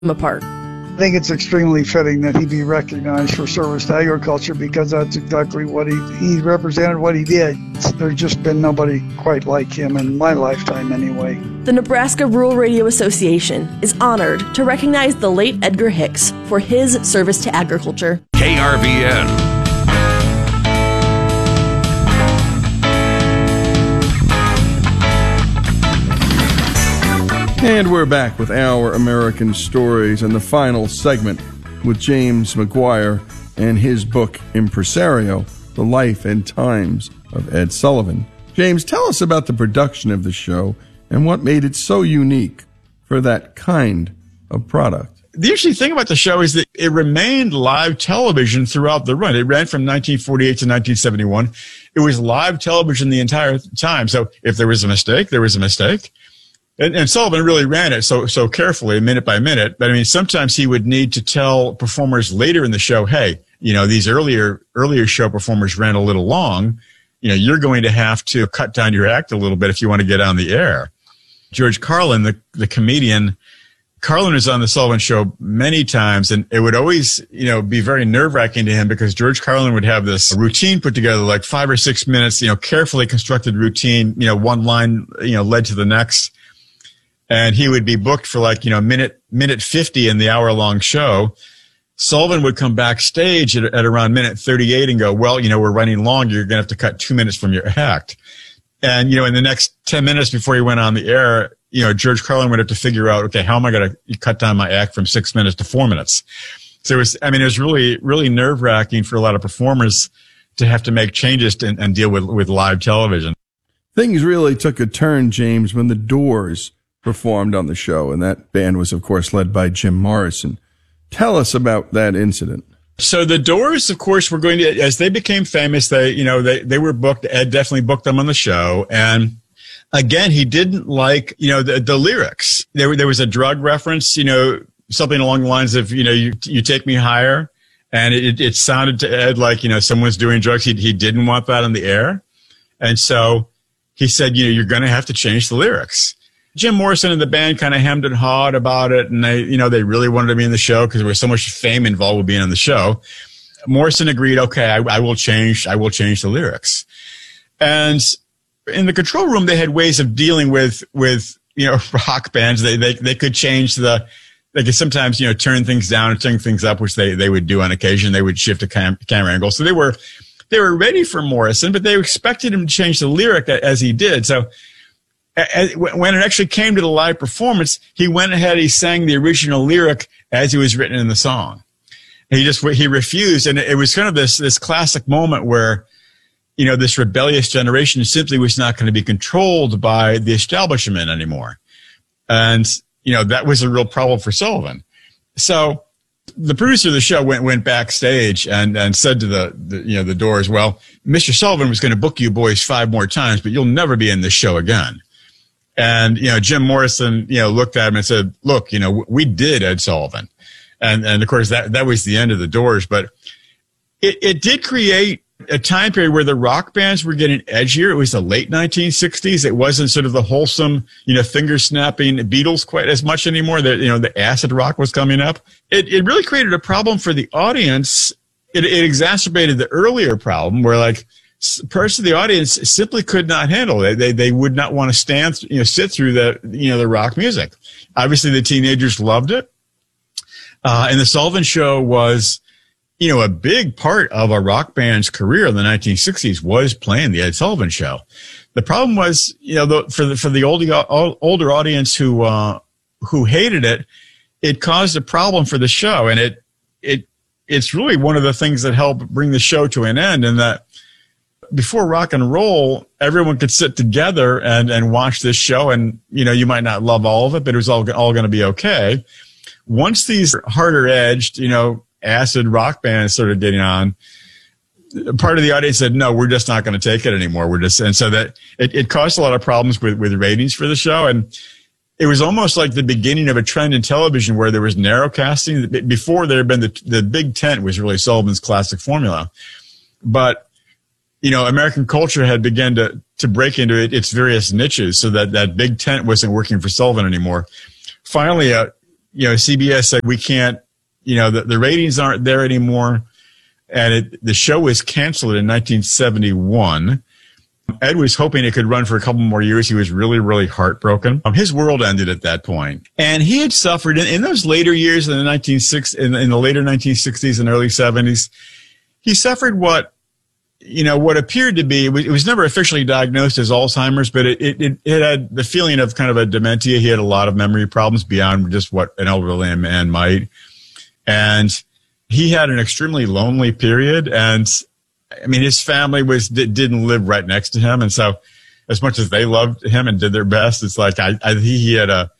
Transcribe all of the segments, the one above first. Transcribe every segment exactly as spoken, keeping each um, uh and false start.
apart. I think it's extremely fitting that he be recognized for service to agriculture because that's exactly what he, he represented, what he did. There's just been nobody quite like him in my lifetime anyway. The Nebraska Rural Radio Association is honored to recognize the late Edgar Hicks for his service to agriculture. K R V N. And we're back with Our American Stories and the final segment with James McGuire and his book, Impresario, The Life and Times of Ed Sullivan. James, tell us about the production of the show and what made it so unique for that kind of product. The interesting thing about the show is that it remained live television throughout the run. It ran from nineteen forty-eight to nineteen seventy-one. It was live television the entire time. So if there was a mistake, there was a mistake. And, and Sullivan really ran it so so carefully, minute by minute. But I mean, sometimes he would need to tell performers later in the show, hey, you know, these earlier earlier show performers ran a little long. You know, you're going to have to cut down your act a little bit if you want to get on the air. George Carlin, the, the comedian, Carlin was on the Sullivan Show many times, and it would always, you know, be very nerve-wracking to him because George Carlin would have this routine put together, like five or six minutes, you know, carefully constructed routine, you know, one line, you know, led to the next. And he would be booked for like, you know, minute, minute fifty in the hour long show. Sullivan would come backstage at, at around minute thirty-eight and go, well, you know, we're running long. You're going to have to cut two minutes from your act. And, you know, in the next ten minutes before he went on the air, you know, George Carlin would have to figure out, okay, how am I going to cut down my act from six minutes to four minutes? So it was, I mean, it was really, really nerve wracking for a lot of performers to have to make changes to, and deal with, with live television. Things really took a turn, James, when the Doors performed on the show, and that band was, of course, led by Jim Morrison. Tell us about that incident. So the Doors, of course, were going to, as they became famous, they, you know, they, they were booked. Ed definitely booked them on the show. And again, he didn't like, you know, the, the lyrics. There, there was a drug reference, you know, something along the lines of, you know, you, you take me higher. And it, it sounded to Ed like, you know, someone's doing drugs. He, he didn't want that on the air. And so he said, you know, you're going to have to change the lyrics. Jim Morrison and the band kind of hemmed and hawed about it, and they, you know, they really wanted to be in the show because there was so much fame involved with being on the show. Morrison agreed, okay, I, I will change, I will change the lyrics. And in the control room, they had ways of dealing with, with, you know, rock bands. They, they, they could change the, they could sometimes, you know, turn things down and turn things up, which they, they would do on occasion. They would shift a cam- camera angle. So they were, they were ready for Morrison, but they expected him to change the lyric as he did. So, when it actually came to the live performance, he went ahead, he sang the original lyric as it was written in the song. He just, he refused. And it was kind of this, this classic moment where, you know, this rebellious generation simply was not going to be controlled by the establishment anymore. And, you know, that was a real problem for Sullivan. So the producer of the show went, went backstage and, and said to the, the, you know, the Doors, well, Mister Sullivan was going to book you boys five more times, but you'll never be in this show again. And, you know, Jim Morrison, you know, looked at him and said, look, you know, we did Ed Sullivan. And, and of course, that, that was the end of the Doors. But it, it did create a time period where the rock bands were getting edgier. It was the late nineteen sixties. It wasn't sort of the wholesome, you know, finger snapping Beatles quite as much anymore. That, you know, the acid rock was coming up. It, it really created a problem for the audience. It, it exacerbated the earlier problem where, like, parts of the audience simply could not handle it. They, they would not want to stand, you know, sit through the, you know, the rock music. Obviously, the teenagers loved it. Uh, and the Sullivan Show was, you know, a big part of a rock band's career in the nineteen sixties was playing the Ed Sullivan Show. The problem was, you know, the, for the, for the older, older audience who, uh, who hated it, it caused a problem for the show. And it, it, it's really one of the things that helped bring the show to an end, in that before rock and roll, everyone could sit together and, and watch this show. And, you know, you might not love all of it, but it was all, all going to be okay. Once these harder edged, you know, acid rock bands started getting on, part of the audience said, no, we're just not going to take it anymore. We're just, and so that it, it caused a lot of problems with, with ratings for the show. And it was almost like the beginning of a trend in television where there was narrow casting. Before there had been the, the big tent was really Sullivan's classic formula. But, you know, American culture had begun to, to break into it, its various niches, so that that big tent wasn't working for Sullivan anymore. Finally, uh, you know, C B S said, we can't, you know, the, the ratings aren't there anymore. And it, the show was canceled in nineteen seventy-one. Ed was hoping it could run for a couple more years. He was really, really heartbroken. Um, his world ended at that point. And he had suffered in, in those later years in the nineteen sixties, in, in the later nineteen sixties and early seventies. He suffered what, you know, what appeared to be, it was never officially diagnosed as Alzheimer's, but it, it, it had the feeling of kind of a dementia. He had a lot of memory problems beyond just what an elderly man might. And he had an extremely lonely period. And I mean, his family was, didn't live right next to him. And so as much as they loved him and did their best, it's like, I, I he had a,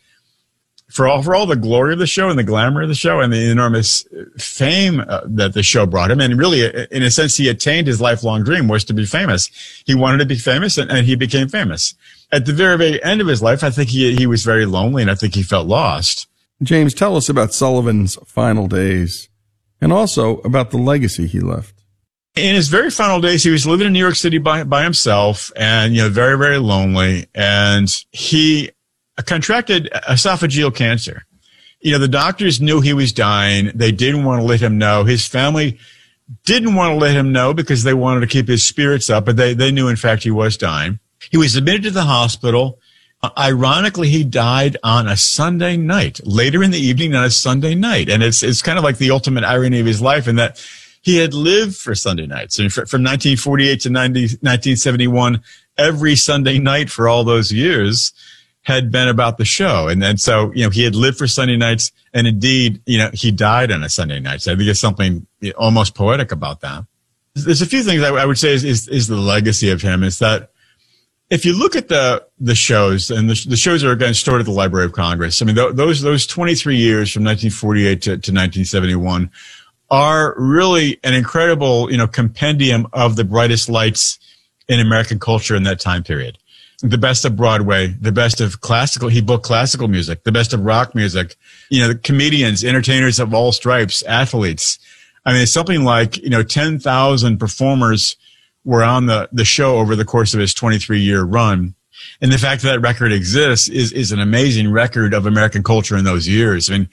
for all, for all the glory of the show and the glamour of the show and the enormous fame uh, that the show brought him. And really, in a sense, he attained his lifelong dream, was to be famous. He wanted to be famous, and, and he became famous. At the very, very end of his life, I think he, he was very lonely, and I think he felt lost. James, tell us about Sullivan's final days and also about the legacy he left. In his very final days, he was living in New York City by, by himself and, you know, very, very lonely. And he contracted esophageal cancer. You know, the doctors knew he was dying. They didn't want to let him know. His family didn't want to let him know because they wanted to keep his spirits up, but they, they knew, in fact, he was dying. He was admitted to the hospital. Uh, ironically, he died on a Sunday night, later in the evening on a Sunday night. And it's, it's kind of like the ultimate irony of his life in that he had lived for Sunday nights. And from nineteen forty-eight to nineteen seventy-one, every Sunday night for all those years had been about the show. And then so, you know, he had lived for Sunday nights, and indeed, you know, he died on a Sunday night. So I think there's something almost poetic about that. There's a few things I would say is, is, is the legacy of him is that if you look at the, the shows, and the, the shows are again stored at the Library of Congress. I mean, th- those, those twenty-three years from nineteen forty-eight to, to nineteen seventy-one are really an incredible, you know, compendium of the brightest lights in American culture in that time period. The best of Broadway, the best of classical, he booked classical music, the best of rock music, you know, the comedians, entertainers of all stripes, athletes. I mean, it's something like, you know, ten thousand performers were on the, the show over the course of his twenty-three year run. And the fact that that record exists is, is an amazing record of American culture in those years. I mean,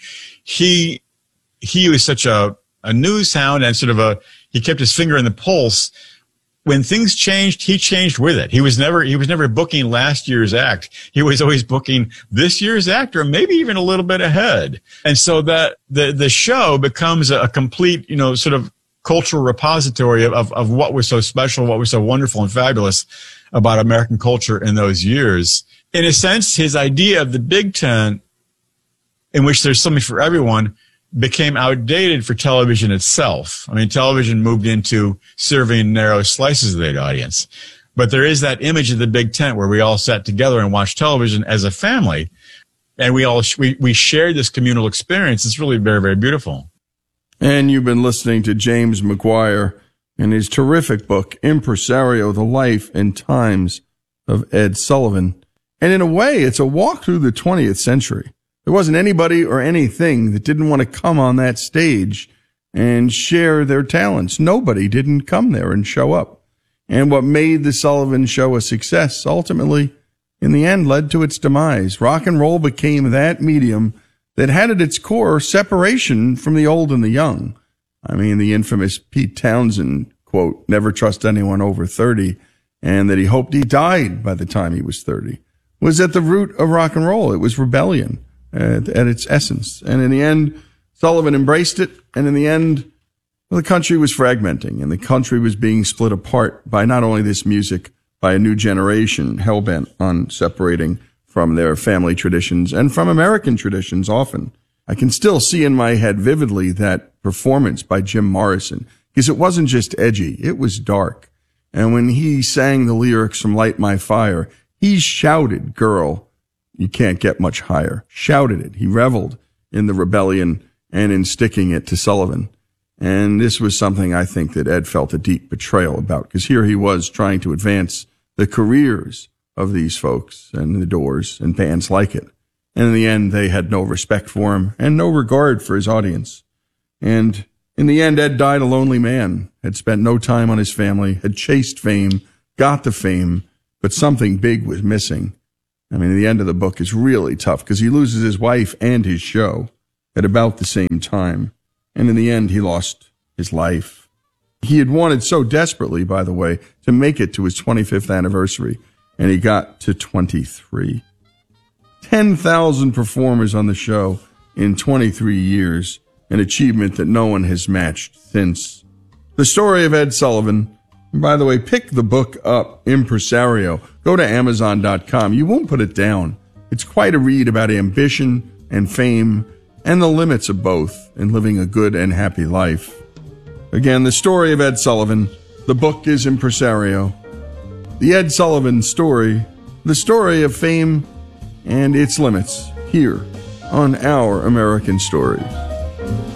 he, he was such a, a news hound and sort of a, he kept his finger in the pulse. When things changed, he changed with it. He was never, he was never booking last year's act. He was always booking this year's act, or maybe even a little bit ahead. And so that the, the show becomes a, a complete, you know, sort of cultural repository of, of, of what was so special, what was so wonderful and fabulous about American culture in those years. In a sense, his idea of the Big Tent, in which there's something for everyone, became outdated for television itself. I mean, television moved into serving narrow slices of that audience. But there is that image of the Big Tent where we all sat together and watched television as a family, and we all we, we shared this communal experience. It's really very, very beautiful. And you've been listening to James McGuire in his terrific book, Impresario, The Life and Times of Ed Sullivan. And in a way, it's a walk through the twentieth century. There wasn't anybody or anything that didn't want to come on that stage and share their talents. Nobody didn't come there and show up. And what made the Sullivan Show a success ultimately, in the end, led to its demise. Rock and roll became that medium that had at its core separation from the old and the young. I mean, the infamous Pete Townsend quote, never trust anyone over thirty, and that he hoped he died by the time he was thirty, was at the root of rock and roll. It was rebellion at, at its essence. And in the end, Sullivan embraced it. And in the end, well, the country was fragmenting, and the country was being split apart by not only this music, by a new generation hell-bent on separating from their family traditions and from American traditions often. I can still see in my head vividly that performance by Jim Morrison, because it wasn't just edgy, it was dark. And when he sang the lyrics from Light My Fire, he shouted, "Girl, you can't get much higher." Shouted it. He reveled in the rebellion and in sticking it to Sullivan. And this was something I think that Ed felt a deep betrayal about, because here he was trying to advance the careers of these folks and the Doors and bands like it. And in the end, they had no respect for him and no regard for his audience. And in the end, Ed died a lonely man, had spent no time on his family, had chased fame, got the fame, but something big was missing. I mean, the end of the book is really tough because he loses his wife and his show. at about the same time, and in the end, he lost his life. He had wanted so desperately, by the way, to make it to his twenty-fifth anniversary, and he got to twenty-three. ten thousand performers on the show in twenty-three years, an achievement that no one has matched since. The Story of Ed Sullivan. And by the way, pick the book up, Impresario. Go to amazon dot com. You won't put it down. It's quite a read about ambition and fame and the limits of both in living a good and happy life. Again, The Story of Ed Sullivan. The book is Impresario. The Ed Sullivan Story, the story of fame and its limits, here on Our American Stories.